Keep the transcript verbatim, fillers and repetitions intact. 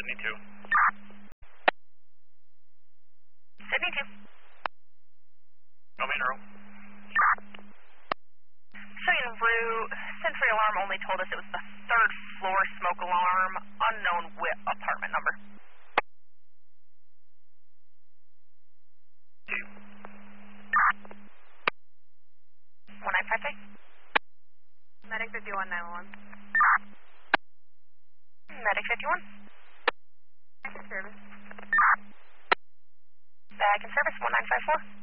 Sydney two. Sydney two. No main row. Showing route, Century Alarm only told us it was the third floor smoke alarm, unknown whip apartment number. Two. one nine five three. Medic fifty-one nine one one. Medic fifty-one. Back in service. Back in service one nine five four.